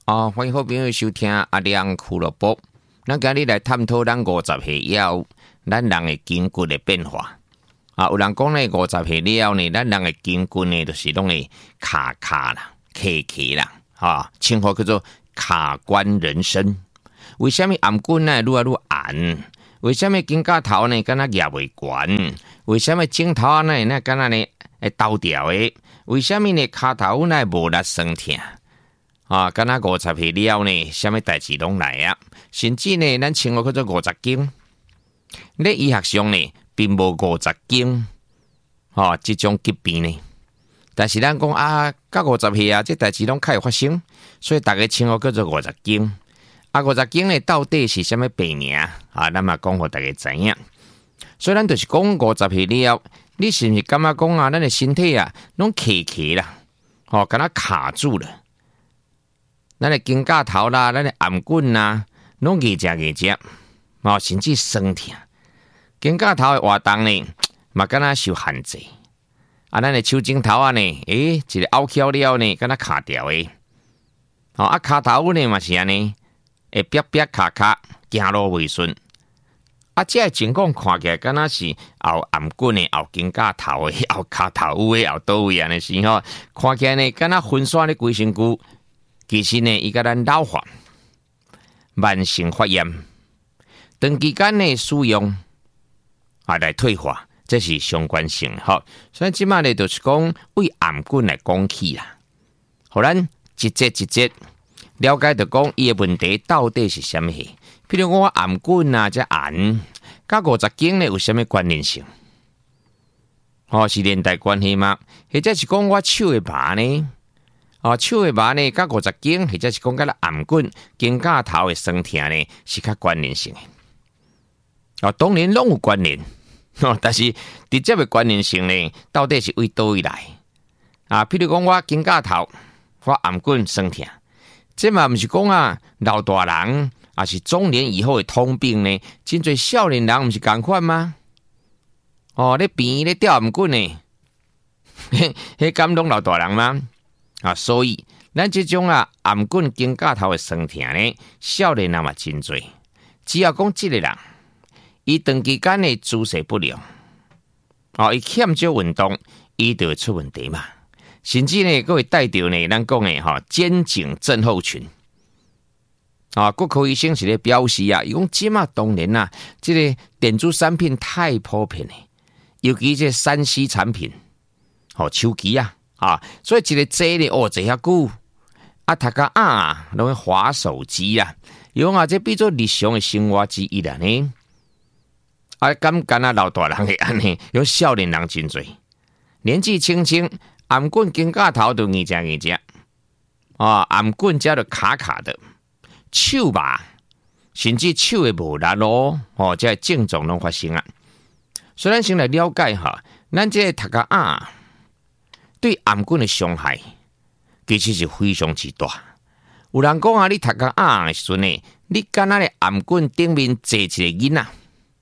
欢迎好朋友收听阿亮俱乐部。咱今日来探讨咱50岁以后咱人的筋骨的变化。有人讲呢，50岁了后呢，咱人的筋骨呢，就是拢会卡卡啦、K 啦，称呼叫做卡关人生。为什么颔棍呢愈来愈硬？为什么肩胛头呢敢若压袂悬？为什么颈头呢那敢若呢会倒掉的？为什么呢骹头呢无力酸痛？敢若50岁了后呢，什么代志拢来啊？甚至呢，咱称呼叫做50斤。咧医学上呢，并无50斤，这种疾病呢。但是咱讲到50岁啊，这代志拢开始发生，所以大家称呼叫做50斤。50斤呢，到底是什么病名咱嘛讲互大家知影。所以咱就是讲50岁了后，你是不是感觉讲咱的身体拢卡啦，敢若卡住了。咱的肩胛头啦，咱的颔棍啦，拢硬只，甚至酸痛。肩胛头的活动呢，嘛敢若受限制。咱的手指头呢，一个拗翘了呢，敢若卡掉的。骹头呢嘛是安尼，会瘪卡，行路袂顺。这情况看起来敢若是后颔棍的、后肩胛头的、后骹头的、后倒位安尼是看起来呢，敢若分散咧规身躯。其实呢，伊甲咱老化、慢性发炎、长期间的使用来退化，这是相关性。所以即马呢，就是讲为颔棍来讲起啦，互咱一节了解到讲伊的问题到底是什么。譬如讲我颔棍这硬，甲50斤呢有什么关联性？是连带关系吗？或者是讲我手的麻呢？手的麻呢，甲50斤，或者是讲甲咱颔棍、肩胛头的酸痛呢，是较关联性的。当然拢有关联，但是直接的关联性呢，到底是为倒位来？譬如讲我肩胛头、我颔棍酸痛，这嘛不是讲老大人，是中年以后的通病呢？真侪少年人不是同款吗？咧病咧吊颔棍呢，迄敢拢老大人吗？所以咱这种颔棍肩胛头的酸痛呢，少年人嘛真多。只要讲这个人，伊长期间的姿势不良，伊欠少运动，伊就会出问题嘛。甚至呢，佫会带着呢，咱讲的肩颈症候群。骨科医生是咧表示伊讲即马当然这个电子产品太普遍了，尤其这3C 产品，手机所以一个坐呢，坐遐久，读甲拢会滑手机用这变做日常的生活之一啦呢。敢老大人会安尼，有少年人真多，年纪轻轻，颔棍肩胛头都硬只，颔棍只就卡的，手麻，甚至手会无力咯，这症状拢发生所以咱先来了解咱这读甲对颔棍的伤害，其实是非常之大。有人讲你读甲的时阵呢，你敢若咧颔棍顶面坐一个囡仔，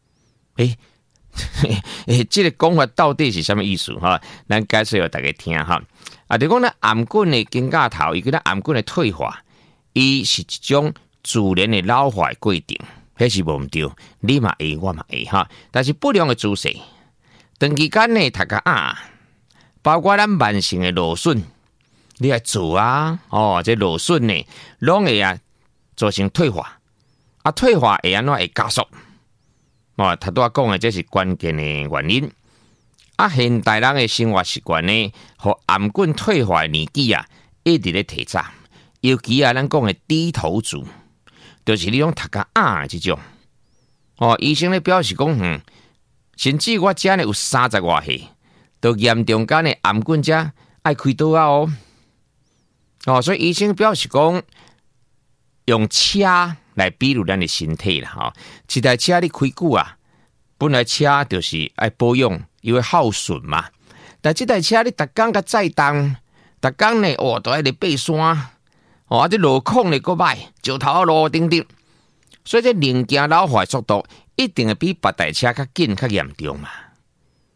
这个讲法到底是什么意思？咱解释给大家听就讲咱颔棍的肩胛头，伊叫咱颔棍的退化，伊是一种自然的老化的过程，迄是无毋对，你嘛会，我嘛会但是不良的姿势，长期间呢读甲包括咱慢性的劳损，你来做这劳损呢，拢会造成退化，退化会安怎会加速？头拄讲的这是关键的原因。现代人的生活习惯呢，和颔棍退化的年纪一直咧提早，尤其咱讲的低头族，就是你种读甲这种。医生咧表示讲，甚至我遮呢有30外岁。都严重间的颔棍爱开刀所以医生表示讲，用车来比喻咱的身体啦一台车你开久本来车就是爱保养，因为耗损嘛。但这台车你逐工甲载重，逐工呢都爱咧爬山，这路况呢够歹，石头路顶，所以这零件老化速度一定会比别台车较紧、较严重嘛。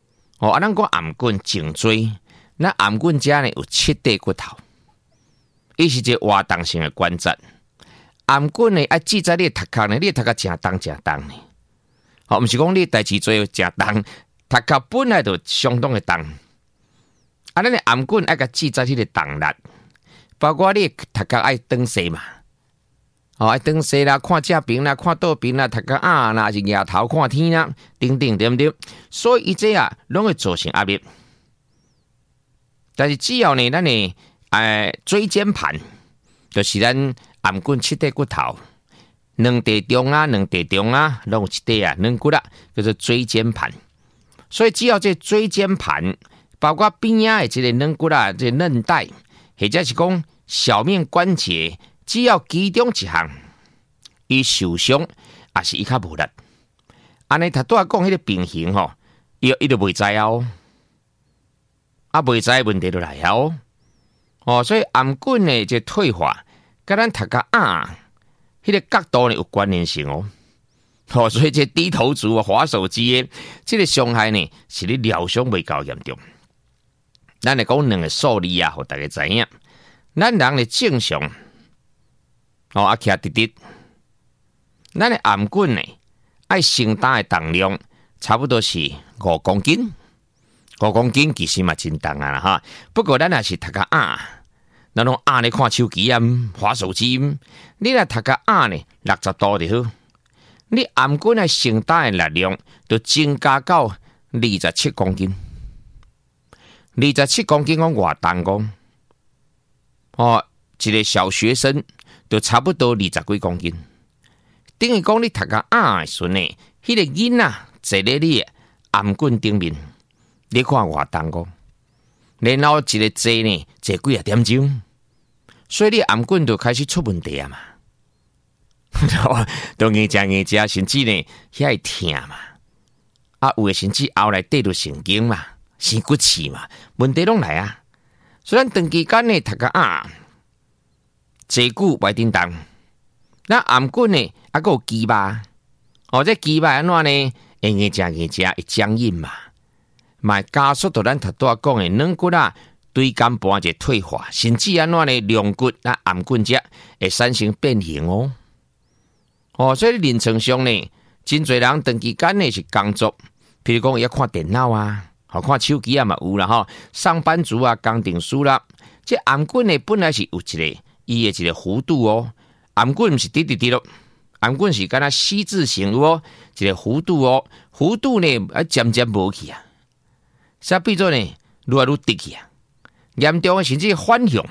咱讲颔棍颈椎，咱颔棍遮呢有7块骨头， 伊是一个活动性的关节。颔棍呢，啊，记在你头壳呢，你头壳正重呢。好，毋是讲你代志做正重，头壳本来就相当的重。啊，咱的颔棍爱甲记在迄个重力，包括你头壳爱转细嘛，爱转细啦，看正边啦，看倒边啦，头壳啦，是额头看天啦，等等对不对？所以伊这拢会造成压力。但是只要呢，咱的椎间盘，就是咱颔棍七块骨头，两地中啊，拢有一块软骨啦，叫做椎间盘。所以只要这椎间盘，包括边仔的这个软骨啦，这韧带，或者是讲小面关节，只要其中一项伊受伤，也是伊较无力。安尼他拄仔讲迄个病形吼，伊就袂知哦，袂知问题就来哦。所以颔棍的这退化。甲咱头壳迄个角度呢有关联性哦。所以这低头族滑手机的这个伤害呢，是你疗伤未够严重。咱来讲两个数字互大家知影。咱人的正常，徛直直，咱的颔棍呢，爱承担的重量差不多是5公斤。5公斤其实嘛真重啊哈。不过咱也是头壳那种咧看手机啊，滑手机，你若头壳呢60度就好，你颔棍的承担的力量就增加到27公斤。27公斤讲偌重讲，一个小学生就差不多20几公斤。等于讲你头壳的时阵呢，迄个囡仔坐咧你的颔棍顶面，你看偌重讲。然后一个坐呢，坐几点钟，所以你颔棍就开始出问题啊嘛，都硬食，甚至呢遐会痛嘛，有的甚至后来跌到神经嘛，生骨刺嘛，问题拢来啊。所以咱长期间呢，头壳坐久袂叮当，咱颔棍呢还有肌肉，这肌肉安怎呢？会硬食，会僵硬嘛。嘛加速到咱头拄仔讲的软骨椎间盘一退化，甚至安怎呢？龙骨颔棍节会产生变形哦。所以临床上呢，真侪人长期间呢是工作，譬如讲要看电脑看手机嘛有啦吼。上班族工程师啦，这颔棍呢本来是有伊的一个弧度哦。颔棍毋是直直咯，颔棍是敢若 C 字形一个弧度哦。弧度呢渐渐无去啊。啥变做呢？愈来愈直去啊！严重的甚至反向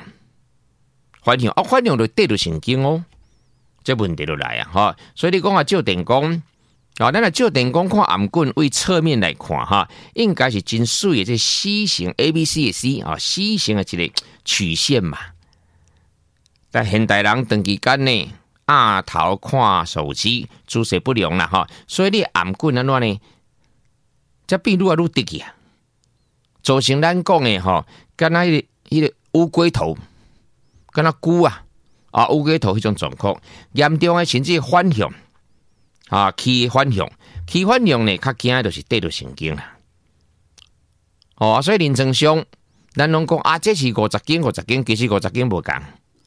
就跌到神经哦，这问题就来啊！所以你讲照电工咱照电工看颔棍为侧面来看应该是真水的这 C 型 ABC 的 C型的一个曲线嘛。但现代人长期间呢，头看手机，姿势不良啦所以你颔棍安怎呢？这变愈来愈直去啊！造成咱讲的敢若迄个乌龟头，敢若龟乌龟头迄种状况，严重的甚至反向起反向呢，较惊的就是跌到神经所以临床上，咱拢讲这是50斤，其实50斤无共，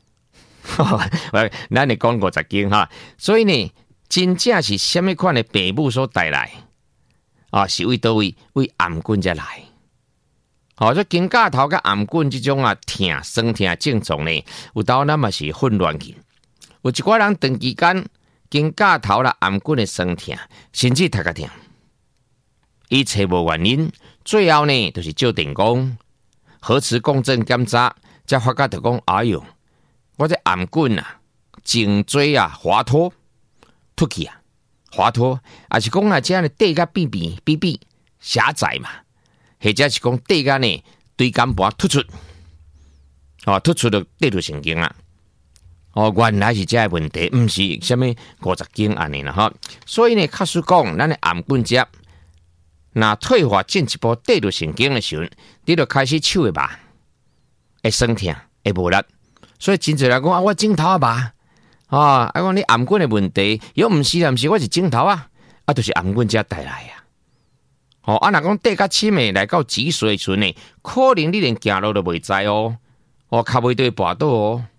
咱会讲50斤所以呢，真正是什么款的病母所带来是为倒位？为颔棍才来。所以肩胛头甲颔棍这种痛、酸痛症状呢，有当咱嘛是混乱去。有一寡人长期间肩胛头啦、颔棍的酸痛，甚至头壳痛，伊找无原因，最后呢就是照电工、核磁共振检查，才发觉就讲，哎哟，我这颔棍颈椎滑脱脱去滑脱，也是讲这样的底甲闭狭窄嘛。或者是讲底下呢椎间盘突出，突出就跌到神经原来是这个问题，不是什么50斤安尼啦所以呢，确实讲，咱的颔棍节那退化进一步跌到神经的时候，你就开始手会麻，会酸痛，会无力。所以真侪人讲我镜头麻讲你颔棍的问题，又不是我是镜头就是颔棍节带来若讲底甲深的来到脊髓的时阵呢，可能你连行路都袂知脚袂对跋倒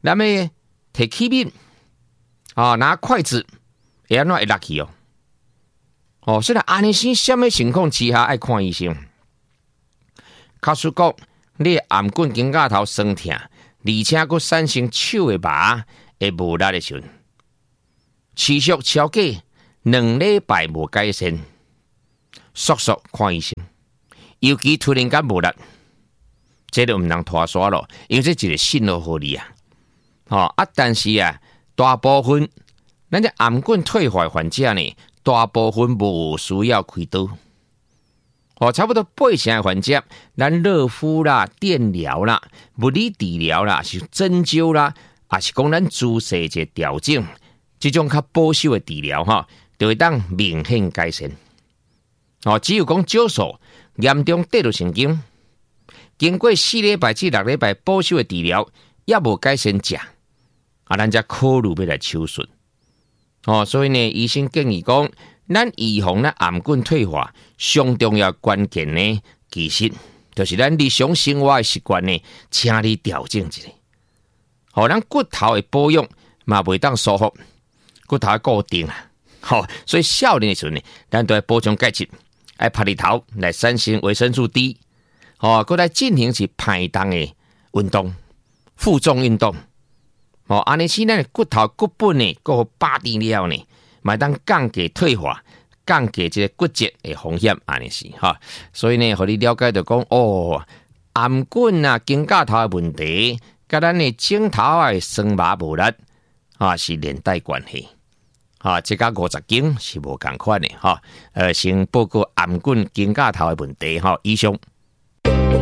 咱们摕起面，拿筷子会安怎会落去哦？所以安尼生什么情况之下爱看医生？假使讲你颔棍颈胛头酸痛，而且佫产生手的麻会无力的时阵，持续超过2礼拜无改善，速速看医生。尤其突然间无力，这就唔能拖沙咯，因为这一个信号互你但是大部分咱这颔棍退化患者呢，大部分无需要开刀。差不多80%的患者，咱热敷啦、电疗啦、物理治疗啦、是针灸啦，也是讲咱姿势一调整，这种较保守的治疗就会当明显改善。只有讲少数严重跌落神经，经过4礼拜至6礼拜保守的治疗，也无改善者，咱才考虑要来手术。所以呢，医生建议讲，咱预防咱颔棍退化，上重要关键呢，其实就是咱日常生活的习惯呢，请你调整一下，咱骨头的保养嘛袂当疏忽，骨头固定所以少年的时候呢，咱都要补充钙质，爱拍日头来产生维生素 D，佮来进行是排动的运动、负重运动。安尼是咱的骨头骨本呢，佮把定了呢，嘛当降低退化、降低这个骨折的风险，安尼是所以呢，互你了解到讲颔棍颈胛头的问题，甲咱的颈头的酸麻无力是连带关系。这甲50斤是无同款的先报告颔棍颈胛头的问题以上。